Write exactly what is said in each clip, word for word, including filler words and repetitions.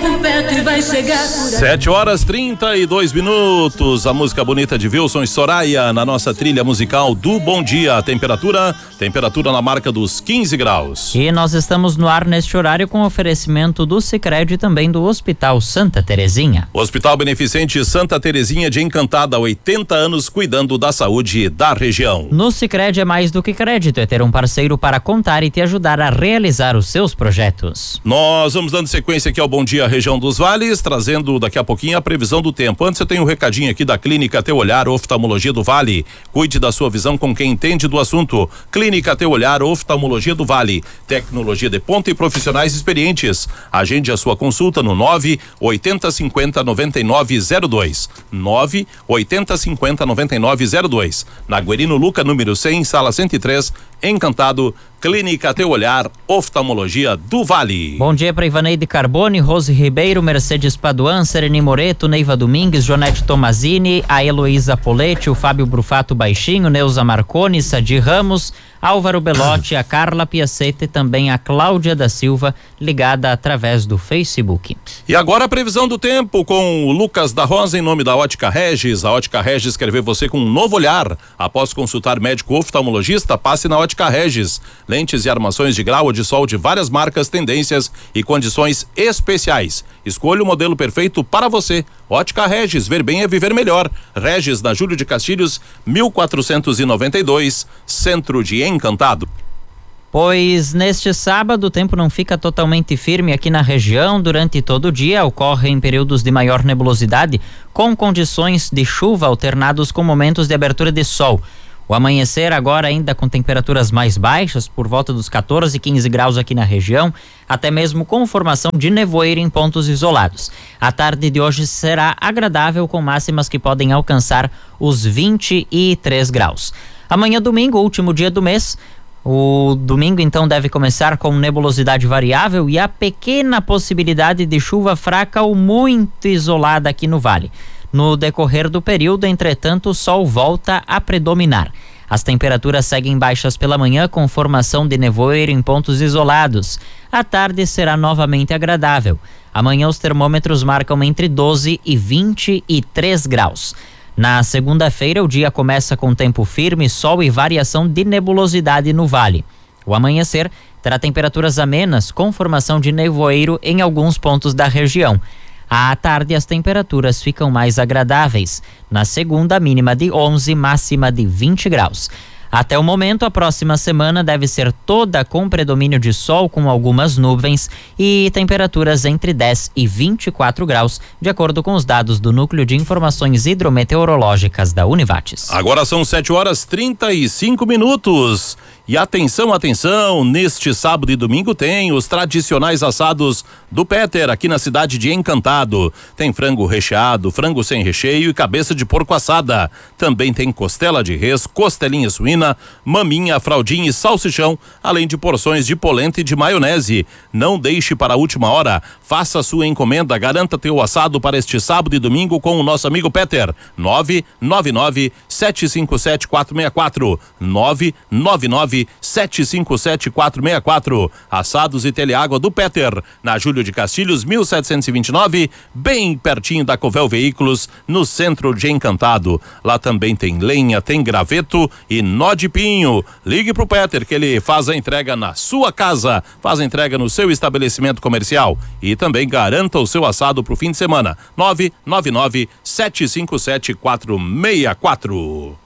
por perto e vai chegar por aí. Sete horas trinta e dois minutos. A música bonita de Wilson e Soraya na nossa trilha musical do Bom Dia. Temperatura, temperatura na marca dos quinze graus. E nós estamos no ar neste horário com oferecimento do Sicredi e também do Hospital Santa Terezinha. Hospital Beneficente Santa Terezinha de Encantada, oitenta anos cuidando da saúde da região. No Sicredi é mais do que crédito, é ter um parceiro para contar e te ajudar a realizar os seus projetos. Nós vamos dando sequência aqui ao Bom Dia Região dos Vales, trazendo daqui a pouquinho a previsão do tempo. Antes eu tenho um recadinho aqui da Clínica Teu Olhar Oftalmologia do Vale. Cuide da sua visão com quem entende do assunto. Clínica Teu Olhar Oftalmologia do Vale. Tecnologia de ponta e profissionais experientes. Agende a sua consulta no nove oitenta cinquenta noventa e nove zero dois. nove oitenta cinquenta noventa e nove zero dois. Na Guerino Luca, número cem, sala cento e três, Encantado. Clínica Teu Olhar Oftalmologia do Vale. Bom dia para Ivaneide Carbone, Rose Ribeiro, Mercedes Paduan, Sereni Moreto, Neiva Domingues, Jonete Tomazini, a Heloísa Poletti, o Fábio Brufato Baixinho, Neuza Marconi, Sadi Ramos, Álvaro Belotti, a Carla Piacete e também a Cláudia da Silva, ligada através do Facebook. E agora a previsão do tempo com o Lucas da Rosa em nome da Ótica Regis. A Ótica Regis quer ver você com um novo olhar. Após consultar médico oftalmologista, passe na Ótica Regis. Lentes e armações de grau ou de sol de várias marcas, tendências e condições especiais. Escolha o modelo perfeito para você. Ótica Regis, ver bem é viver melhor. Regis, na Júlio de Castilhos, mil quatrocentos e noventa e dois, Centro de Encantado. Pois neste sábado o tempo não fica totalmente firme aqui na região. Durante todo o dia ocorrem períodos de maior nebulosidade, com condições de chuva alternados com momentos de abertura de sol. O amanhecer agora ainda com temperaturas mais baixas, por volta dos quatorze, quinze graus aqui na região, até mesmo com formação de nevoeiro em pontos isolados. A tarde de hoje será agradável, com máximas que podem alcançar os vinte e três graus. Amanhã domingo, último dia do mês, o domingo então deve começar com nebulosidade variável e a pequena possibilidade de chuva fraca ou muito isolada aqui no vale. No decorrer do período, entretanto, o sol volta a predominar. As temperaturas seguem baixas pela manhã, com formação de nevoeiro em pontos isolados. À tarde será novamente agradável. Amanhã os termômetros marcam entre doze e vinte e três graus. Na segunda-feira, o dia começa com tempo firme, sol e variação de nebulosidade no vale. O amanhecer terá temperaturas amenas, com formação de nevoeiro em alguns pontos da região. À tarde, as temperaturas ficam mais agradáveis. Na segunda, mínima de onze, máxima de vinte graus. Até o momento, a próxima semana deve ser toda com predomínio de sol, com algumas nuvens e temperaturas entre dez e vinte e quatro graus, de acordo com os dados do Núcleo de Informações Hidrometeorológicas da Univates. Agora são sete horas trinta e cinco minutos. E atenção, atenção, neste sábado e domingo tem os tradicionais assados do Peter, aqui na cidade de Encantado. Tem frango recheado, frango sem recheio e cabeça de porco assada. Também tem costela de res, costelinha suína, maminha, fraldinha e salsichão, além de porções de polenta e de maionese. Não deixe para a última hora, faça a sua encomenda, garanta teu assado para este sábado e domingo com o nosso amigo Peter. nove nove nove, sete cinco sete, quatro seis quatro, nove nove nove, sete cinco sete, quatro seis quatro. Assados e Teleágua do Peter, na Júlio de Castilhos, mil setecentos e vinte e nove, bem pertinho da Covel Veículos, no centro de Encantado. Lá também tem lenha, tem graveto e nó de pinho. Ligue pro Peter que ele faz a entrega na sua casa, faz a entrega no seu estabelecimento comercial e também garanta o seu assado pro fim de semana. nove nove nove, sete cinco sete, quatro seis quatro.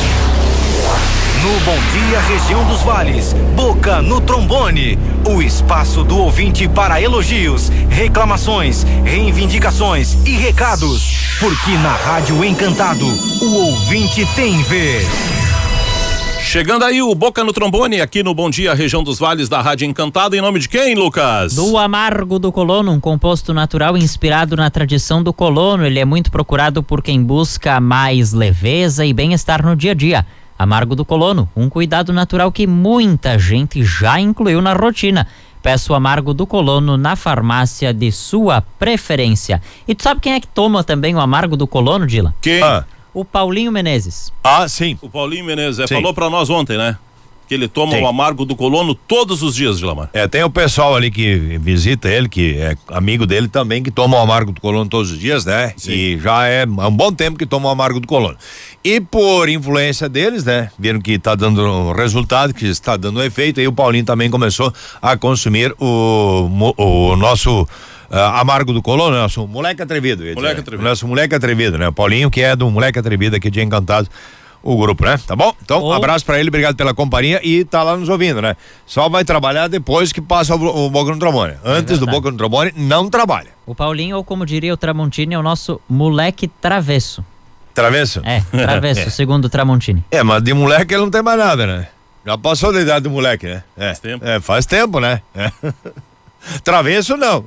No Bom Dia Região dos Vales, Boca no Trombone, o espaço do ouvinte para elogios, reclamações, reivindicações e recados, porque na Rádio Encantado, o ouvinte tem vez. Chegando aí o Boca no Trombone, aqui no Bom Dia Região dos Vales da Rádio Encantado, em nome de quem, Lucas? Do Amargo do Colono, um composto natural inspirado na tradição do colono. Ele é muito procurado por quem busca mais leveza e bem-estar no dia a dia. Amargo do Colono, um cuidado natural que muita gente já incluiu na rotina. Peça o Amargo do Colono na farmácia de sua preferência. E tu sabe quem é que toma também o Amargo do Colono, Dila? Quem? Ah. O Paulinho Menezes. Ah, sim. O Paulinho Menezes, é, falou pra nós ontem, né? que ele toma Tem. o amargo do colono todos os dias, Gilmar. É, tem o pessoal ali que visita ele, que é amigo dele também, que toma o amargo do colono todos os dias, né? Sim. E já é há um bom tempo que toma o amargo do colono. E por influência deles, né? Viram que tá dando resultado, que está dando efeito, aí o Paulinho também começou a consumir o, o nosso uh, amargo do colono, nosso moleque atrevido. Moleque dizer, atrevido. Nosso moleque atrevido, né? O Paulinho, que é do moleque atrevido aqui de Encantado. O grupo, né? Tá bom? Então, Ou- abraço pra ele, obrigado pela companhia e tá lá nos ouvindo, né? Só vai trabalhar depois que passa o, o Boca no Trombone. Antes do verdade. Boca no Trombone, não trabalha. O Paulinho, ou como diria o Tramontini, é o nosso moleque travesso. Travesso? É, travesso, É. segundo o Tramontini. É, mas de moleque ele não tem mais nada, né? Já passou da idade do moleque, né? É. Faz tempo. É, faz tempo, né? É. Travesso não.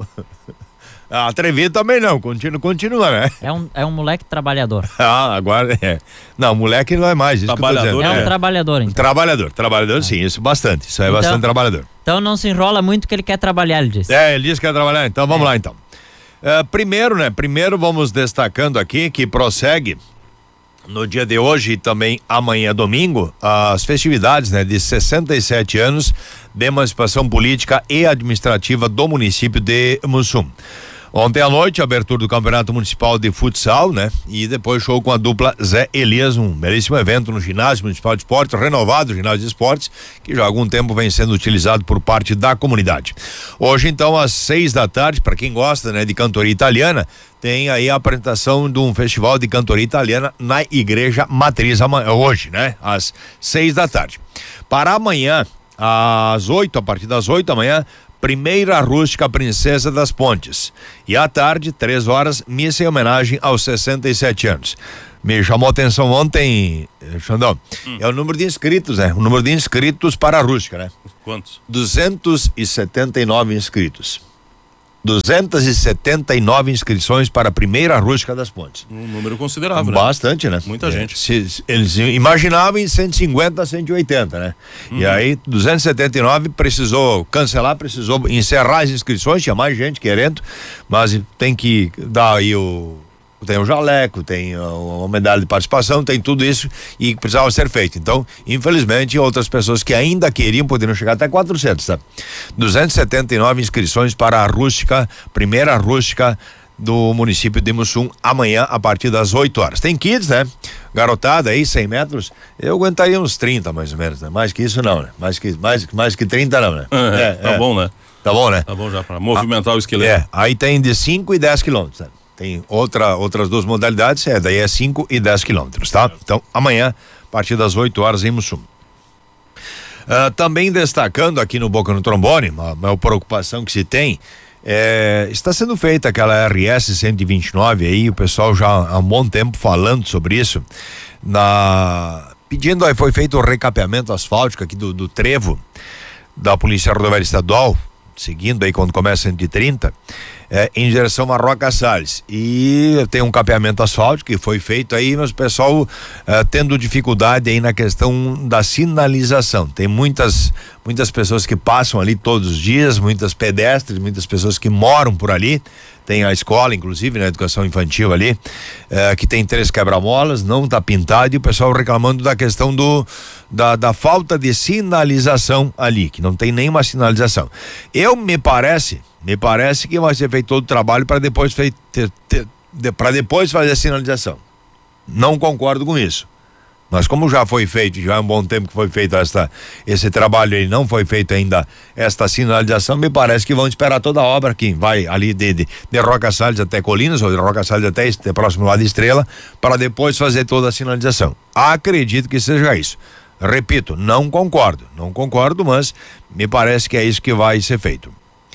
Atrevido também não, continua, continua, né? É um, é um moleque trabalhador. Ah, agora é. Não, moleque não é mais, isso que eu tô Trabalhador, dizendo. É um É. trabalhador, então. Trabalhador, trabalhador sim, isso bastante, isso é Então- bastante trabalhador. Então não se enrola muito que ele quer trabalhar, ele disse. É, ele disse que ia trabalhar, então vamos lá então. É, primeiro, né, primeiro vamos destacando aqui que prossegue no dia de hoje e também amanhã domingo as festividades, né, de sessenta e sete anos de emancipação política e administrativa do município de Mussum. Ontem à noite, abertura do Campeonato Municipal de Futsal, né? E depois show com a dupla Zé Elias, um belíssimo evento no Ginásio Municipal de Esportes, renovado ginásio de esportes, que já há algum tempo vem sendo utilizado por parte da comunidade. Hoje, então, às seis da tarde, para quem gosta, né, de cantoria italiana, tem aí a apresentação de um festival de cantoria italiana na Igreja Matriz amanhã, hoje, né? Às seis da tarde. Para amanhã, às oito, a partir das oito da manhã, Primeira Rústica Princesa das Pontes. E à tarde, três horas, missa em homenagem aos sessenta e sete anos. Me chamou a atenção ontem, Xandão, hum. é o número de inscritos, né? O número de inscritos para a Rústica, né? Quantos? duzentos e setenta e nove inscritos. duzentas e setenta e nove inscrições para a Primeira Rústica das Pontes. Um número considerável, né? Bastante, né? Muita É, gente. se- se- eles imaginavam em cento e cinquenta a cento e oitenta, né? Uhum. E aí, duzentos e setenta e nove precisou cancelar, precisou encerrar as inscrições, tinha mais gente querendo, mas tem que dar aí o. Tem o jaleco, tem a, a medalha de participação, tem tudo isso e precisava ser feito. Então, infelizmente, outras pessoas que ainda queriam poderiam chegar até quatrocentos, tá? duzentas e setenta e nove inscrições para a rústica, primeira rústica do município de Mussum, amanhã a partir das oito horas. Tem kids, né? Garotada aí, cem metros, eu aguentaria uns trinta mais ou menos, né? Mais que isso não, né? Mais que, mais, mais que trinta não, né? É, tá bom, né? Tá bom, né? Tá bom já para movimentar o esqueleto. É, aí tem de cinco e dez quilômetros, né? Tem outra, outras duas modalidades, é, daí é cinco e dez quilômetros, tá? Então, amanhã, a partir das oito horas em Mussum. Uh, também destacando aqui no Boca no Trombone, uma maior preocupação que se tem, é, está sendo feita aquela R S cento e vinte e nove aí, o pessoal já há um bom tempo falando sobre isso, na, pedindo, aí foi feito o recapeamento asfáltico aqui do, do trevo da Polícia Rodoviária Estadual, seguindo aí quando começa cento e trinta, é, em direção a Roca Salles, e tem um capeamento asfáltico que foi feito aí, mas o pessoal é, tendo dificuldade aí na questão da sinalização. Tem muitas muitas pessoas que passam ali todos os dias, muitas pedestres, muitas pessoas que moram por ali. Tem a escola, inclusive, na educação infantil ali, é, que tem três quebra-molas, não está pintado, e o pessoal reclamando da questão do da, da falta de sinalização ali, que não tem nenhuma sinalização. Eu me parece, me parece que vai ser feito todo o trabalho para depois, fei- ter- ter- de, para depois fazer a sinalização. Não concordo com isso. Mas como já foi feito, já há um bom tempo que foi feito esta, esse trabalho e não foi feito ainda esta sinalização, me parece que vão esperar toda a obra que vai ali de, de, de Roca Salles até Colinas, ou de Roca Salles até, até próximo lá de Estrela, para depois fazer toda a sinalização. Acredito que seja isso. Repito, não concordo, não concordo, mas me parece que é isso que vai ser feito.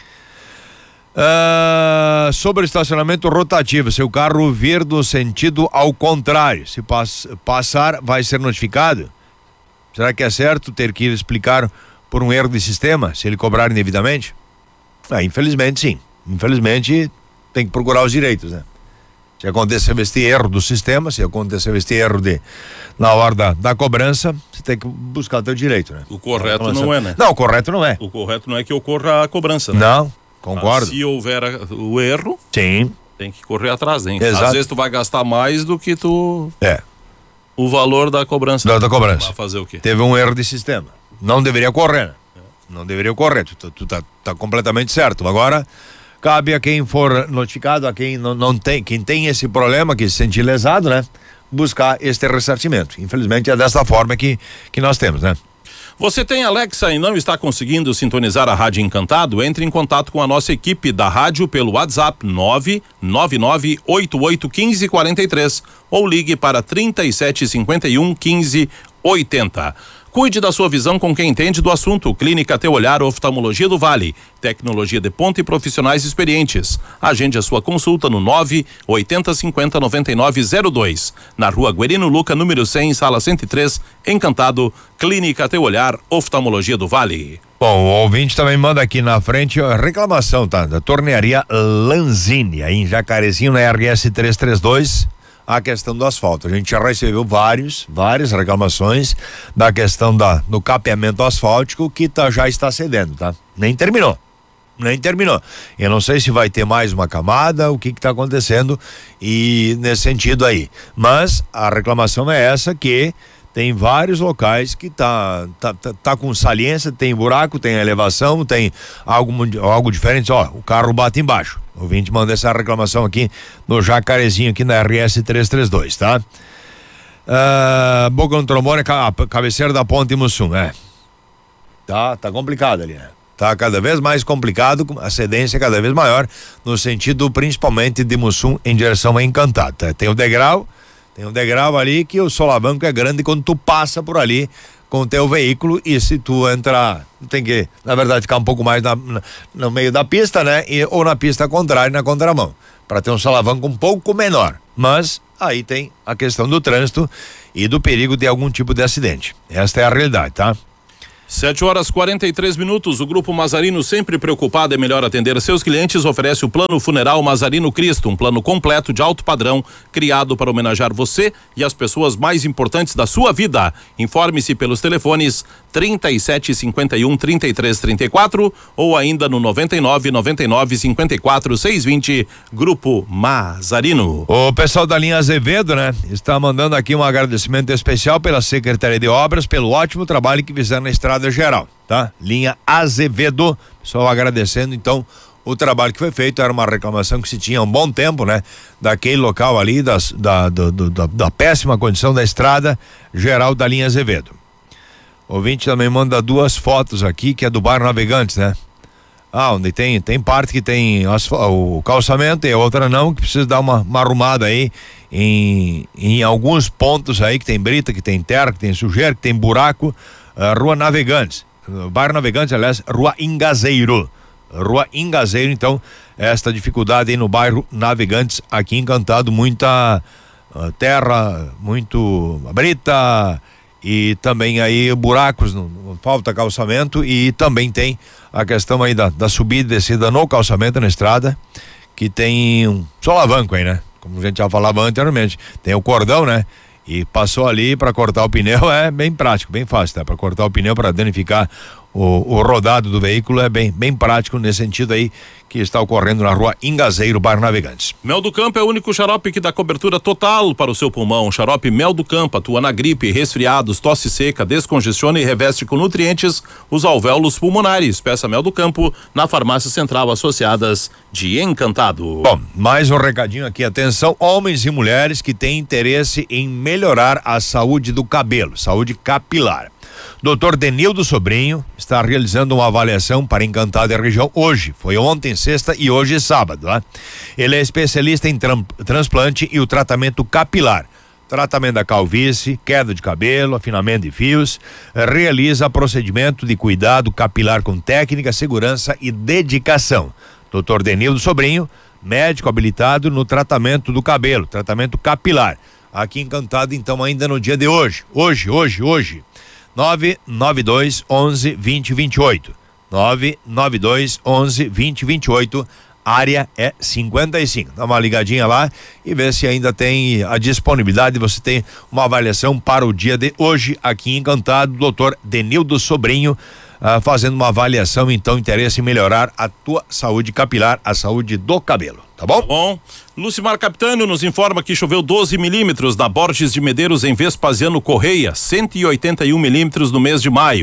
Uh, sobre o estacionamento rotativo, se o carro vir do sentido ao contrário, se pass, passar, vai ser notificado? Será que é certo ter que ir explicar por um erro de sistema, se ele cobrar indevidamente? Ah, infelizmente sim, infelizmente tem que procurar os direitos, né? Se aconteceu este erro do sistema, se aconteceu este erro de, na hora da, da cobrança, você tem que buscar o teu direito, né? O correto não é, né? Não, o correto não é. O correto não é que ocorra a cobrança, né? Não. Concordo. Ah, se houver a- o erro, Sim. tem que correr atrás, hein? Exato. Às vezes tu vai gastar mais do que tu É. o valor da cobrança. Da, da cobrança. Vai fazer o quê? Teve um erro de sistema. não deveria correr, né? Não deveria ocorrer, tu, tu tá, tá completamente certo. Agora, cabe a quem for notificado, a quem não, não tem, quem tem esse problema, que se sentir lesado, né? Buscar este ressarcimento. Infelizmente é dessa forma que, que nós temos, né? Você tem Alexa e não está conseguindo sintonizar a Rádio Encantado? Entre em contato com a nossa equipe da rádio pelo WhatsApp nove nove nove oito oito um cinco quatro três ou ligue para trinta e sete cinquenta e um quinze oitenta. Cuide da sua visão com quem entende do assunto. Clínica Teu Olhar Oftalmologia do Vale. Tecnologia de ponta e profissionais experientes. Agende a sua consulta no nove oitenta cinquenta noventa e nove zero dois. Na Rua Guerino Luca, número cem, sala cento e três, Encantado. Clínica Teu Olhar Oftalmologia do Vale. Bom, o ouvinte também manda aqui na frente a reclamação, tá? Da tornearia Lanzini, aí em Jacarezinho, na R S trezentos e trinta e dois. A questão do asfalto. A gente já recebeu vários, várias reclamações da questão da, do capeamento asfáltico que tá, já está cedendo, tá? Nem terminou. Nem terminou. Eu não sei se vai ter mais uma camada, o que que tá acontecendo e nesse sentido aí. Mas a reclamação é essa, que tem vários locais que tá, tá, tá, tá com saliência, tem buraco, tem elevação, tem algo, algo diferente. Ó, o carro bate embaixo. O ouvinte manda essa reclamação aqui no Jacarezinho, aqui na R S trezentos e trinta e dois, tá? Uh, Boca no trombone, cabeceira da Ponte Mussum, é. Tá, tá complicado ali, né? Tá cada vez mais complicado, a cedência cada vez maior, no sentido principalmente de Mussum em direção a Encantado, tá? Tem o degrau, tem um degrau ali que o solavanco é grande quando tu passa por ali com o teu veículo, e se tu entrar, tem que, na verdade, ficar um pouco mais na, na, no meio da pista, né? E, ou na pista contrária, na contramão, para ter um solavanco um pouco menor. Mas aí tem a questão do trânsito e do perigo de algum tipo de acidente. Esta é a realidade, tá? Sete horas e quarenta e três minutos. O Grupo Mazarino, sempre preocupado em melhor atender seus clientes, oferece o Plano Funeral Mazarino Cristo, um plano completo de alto padrão, criado para homenagear você e as pessoas mais importantes da sua vida. Informe-se pelos telefones trinta e sete cinquenta e um trinta e três trinta e quatro ou ainda no noventa e nove noventa e nove cinquenta e quatro seiscentos e vinte. Grupo Mazarino. O pessoal da linha Azevedo, né, está mandando aqui um agradecimento especial pela Secretaria de Obras, pelo ótimo trabalho que fizeram na estrada geral, tá? Linha Azevedo, pessoal agradecendo então o trabalho que foi feito. Era uma reclamação que se tinha há um bom tempo, né? Daquele local ali, das, da, do, do, da, da péssima condição da estrada geral da linha Azevedo. O ouvinte também manda duas fotos aqui, que é do bairro Navegantes, né? Ah, onde tem, tem parte que tem o calçamento e a outra não, que precisa dar uma, uma arrumada aí em, em alguns pontos aí, que tem brita, que tem terra, que tem sujeira, que tem buraco. Uh, Rua Navegantes, uh, bairro Navegantes, aliás, Rua Ingazeiro, Rua Ingazeiro, então, esta dificuldade aí no bairro Navegantes, aqui Encantado, muita uh, terra, muito brita e também aí buracos, não, não falta calçamento, e também tem a questão aí da, da subida e descida no calçamento, na estrada, que tem um solavanco aí, né? Como a gente já falava anteriormente, tem o cordão, né? E passou ali para cortar o pneu, é bem prático, bem fácil, tá? Para cortar o pneu, para danificar o, o rodado do veículo, é bem, bem prático nesse sentido aí que está ocorrendo na Rua Ingazeiro, bairro Navegantes. Mel do Campo é o único xarope que dá cobertura total para o seu pulmão. Xarope Mel do Campo atua na gripe, resfriados, tosse seca, descongestiona e reveste com nutrientes os alvéolos pulmonares. Peça Mel do Campo na Farmácia Central Associadas de Encantado. Bom, mais um recadinho aqui, atenção, homens e mulheres que têm interesse em melhorar a saúde do cabelo, saúde capilar. doutor Denildo Sobrinho está realizando uma avaliação para Encantado e região hoje. Foi ontem, sexta, e hoje, sábado. Né? Ele é especialista em tram, transplante e o tratamento capilar. Tratamento da calvície, queda de cabelo, afinamento de fios. Realiza procedimento de cuidado capilar com técnica, segurança e dedicação. doutor Denildo Sobrinho, médico habilitado no tratamento do cabelo, tratamento capilar. Aqui Encantado, então, ainda no dia de hoje. Hoje, hoje, hoje. nove nove dois onze vinte vinte e oito. nove nove dois onze vinte vinte e oito. Área é cinquenta e cinco. Dá uma ligadinha lá e vê se ainda tem a disponibilidade. Você tem uma avaliação para o dia de hoje aqui em Encantado. doutor Denildo Sobrinho, ah, fazendo uma avaliação, então, interesse em melhorar a tua saúde capilar, a saúde do cabelo. Tá bom? Tá bom. Lucimar Capitânio nos informa que choveu doze milímetros na Borges de Medeiros em Vespasiano Correia, cento e oitenta e um milímetros no mês de maio.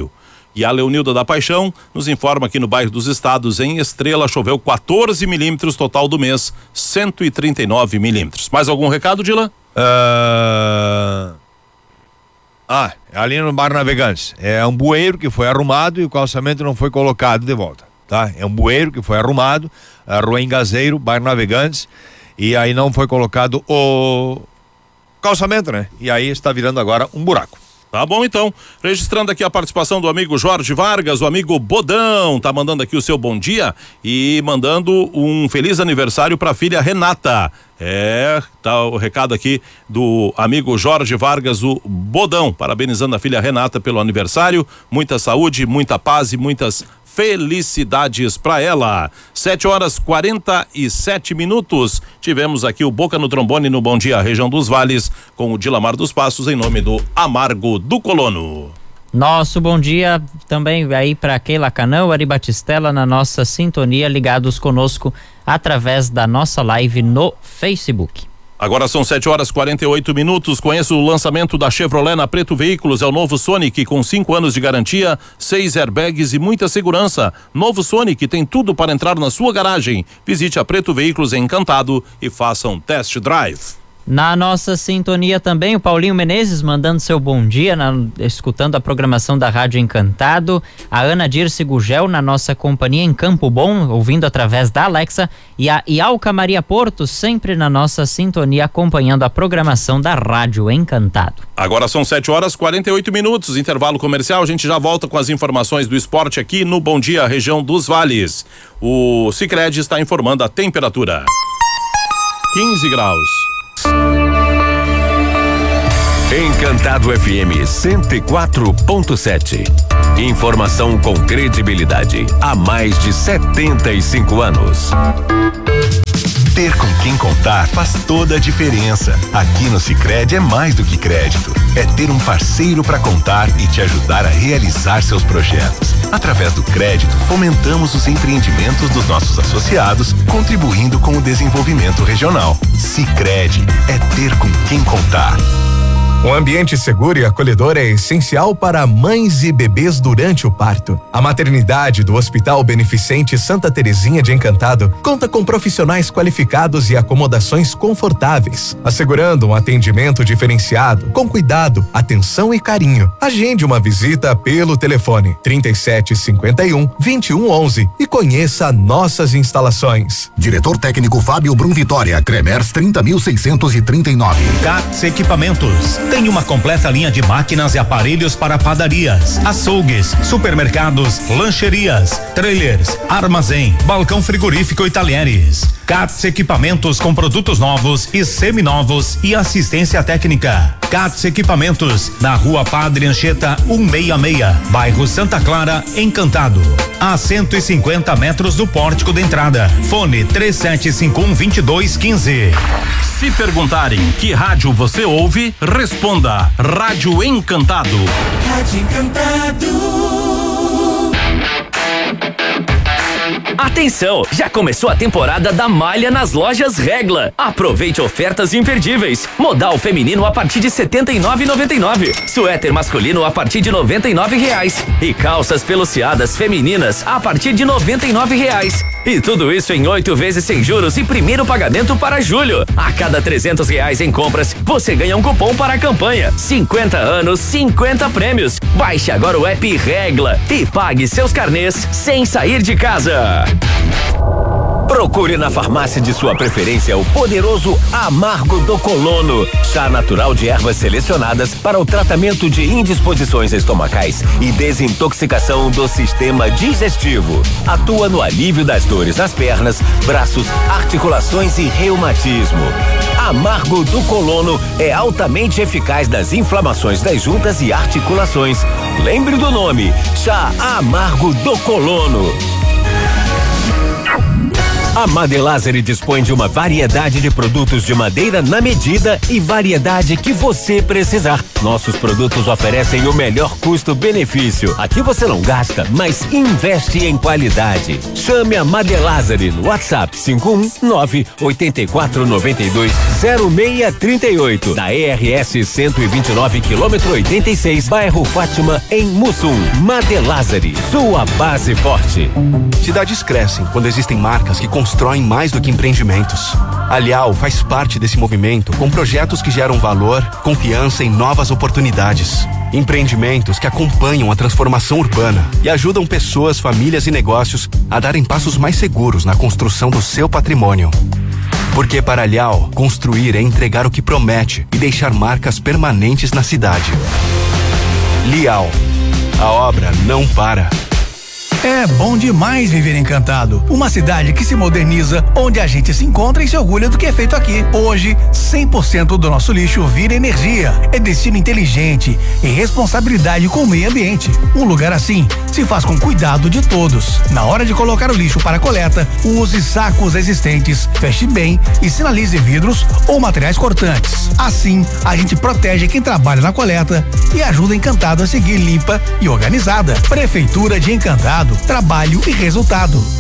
E a Leonilda da Paixão nos informa que no bairro dos Estados, em Estrela, choveu quatorze milímetros, total do mês, cento e trinta e nove milímetros. Mais algum recado, Dila? Uh... Ah, ali no Bar Navegantes. É um bueiro que foi arrumado e o calçamento não foi colocado de volta, tá? É um bueiro que foi arrumado, a Rua Engazeiro, Bar Navegantes, e aí não foi colocado o calçamento, né? E aí está virando agora um buraco. Tá bom, então. Registrando aqui a participação do amigo Jorge Vargas, o amigo Bodão, tá mandando aqui o seu bom dia e mandando um feliz aniversário para a filha Renata. É, tá o recado aqui do amigo Jorge Vargas, o Bodão, parabenizando a filha Renata pelo aniversário. Muita saúde, muita paz e muitas felicidades para ela. Sete horas quarenta e sete minutos. Tivemos aqui o Boca no Trombone no Bom Dia, região dos Vales, com o Dilamar dos Passos, em nome do Amargo do Colono. Nosso bom dia também aí para Keila Canão, Ari Batistella na nossa sintonia, ligados conosco através da nossa live no Facebook. Agora são sete horas e quarenta e oito minutos. Conheça o lançamento da Chevrolet na Preto Veículos. É o novo Sonic com cinco anos de garantia, seis airbags e muita segurança. Novo Sonic tem tudo para entrar na sua garagem. Visite a Preto Veículos em Encantado e faça um test drive. Na nossa sintonia também, o Paulinho Menezes mandando seu bom dia, na, escutando a programação da Rádio Encantado. A Ana Dirce Gugel na nossa companhia em Campo Bom, ouvindo através da Alexa. E a Ialca Maria Porto, sempre na nossa sintonia, acompanhando a programação da Rádio Encantado. Agora são sete horas e quarenta e oito minutos, intervalo comercial. A gente já volta com as informações do esporte aqui no Bom Dia, região dos Vales. O Sicredi está informando a temperatura. quinze graus. Encantado F M cento e quatro ponto sete. Informação com credibilidade há mais de setenta e cinco anos. Ter com quem contar faz toda a diferença. Aqui no Sicredi é mais do que crédito. É ter um parceiro para contar e te ajudar a realizar seus projetos. Através do crédito, fomentamos os empreendimentos dos nossos associados, contribuindo com o desenvolvimento regional. Sicredi é ter com quem contar. Um ambiente seguro e acolhedor é essencial para mães e bebês durante o parto. A maternidade do Hospital Beneficente Santa Terezinha de Encantado conta com profissionais qualificados e acomodações confortáveis, assegurando um atendimento diferenciado, com cuidado, atenção e carinho. Agende uma visita pelo telefone trinta e sete cinquenta e um, vinte e um onze e conheça nossas instalações. Diretor técnico Fábio Brum Vitória, Cremers trinta mil seiscentos e trinta e nove. Catz Equipamentos. Tem uma completa linha de máquinas e aparelhos para padarias, açougues, supermercados, lancherias, trailers, armazém, balcão frigorífico e talheres. Catz Equipamentos com produtos novos e seminovos e assistência técnica. Catz Equipamentos, na Rua Padre Anchieta cento e sessenta e seis, bairro Santa Clara, Encantado. A cento e cinquenta metros do pórtico de entrada. Fone três sete cinco um, dois dois um cinco. Se perguntarem que rádio você ouve, responda Rádio Encantado. Rádio Encantado. Atenção, já começou a temporada da malha nas lojas Regla. Aproveite ofertas imperdíveis. Modal feminino a partir de setenta e nove reais e noventa e nove centavos. Suéter masculino a partir de noventa e nove reais. E calças peluciadas femininas a partir de noventa e nove reais. E tudo isso em oito vezes sem juros e primeiro pagamento para julho. A cada trezentos reais em compras, você ganha um cupom para a campanha. cinquenta anos, cinquenta prêmios. Baixe agora o app Regla e pague seus carnês sem sair de casa. Procure na farmácia de sua preferência o poderoso Amargo do Colono, chá natural de ervas selecionadas para o tratamento de indisposições estomacais e desintoxicação do sistema digestivo. Atua no alívio das dores nas pernas, braços, articulações e reumatismo. Amargo do Colono é altamente eficaz nas inflamações das juntas e articulações. Lembre do nome, chá Amargo do Colono. A Madelazeri dispõe de uma variedade de produtos de madeira na medida e variedade que você precisar. Nossos produtos oferecem o melhor custo-benefício. Aqui você não gasta, mas investe em qualidade. Chame a Madelazeri no WhatsApp cinco um nove oito quatro nove dois zero seis três oito, da E R S cento e vinte e nove, quilômetro oitenta e seis, bairro Fátima, em Mussum. Madelazeri, sua base forte. Cidades crescem quando existem marcas que constroem mais do que empreendimentos. A Lial faz parte desse movimento com projetos que geram valor, confiança e novas oportunidades. Empreendimentos que acompanham a transformação urbana e ajudam pessoas, famílias e negócios a darem passos mais seguros na construção do seu patrimônio. Porque para a Lial, construir é entregar o que promete e deixar marcas permanentes na cidade. Lial, a obra não para. É bom demais viver Encantado. Uma cidade que se moderniza, onde a gente se encontra e se orgulha do que é feito aqui. Hoje, cem por cento do nosso lixo vira energia. É destino inteligente e responsabilidade com o meio ambiente. Um lugar assim se faz com cuidado de todos. Na hora de colocar o lixo para coleta, use sacos existentes, feche bem e sinalize vidros ou materiais cortantes. Assim, a gente protege quem trabalha na coleta e ajuda Encantado a seguir limpa e organizada. Prefeitura de Encantado. Trabalho e resultado.